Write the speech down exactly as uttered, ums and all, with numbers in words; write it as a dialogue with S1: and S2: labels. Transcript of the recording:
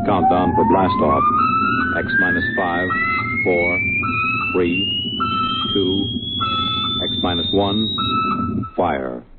S1: Countdown for blast off. X minus five, four, three, two, X minus one, fire.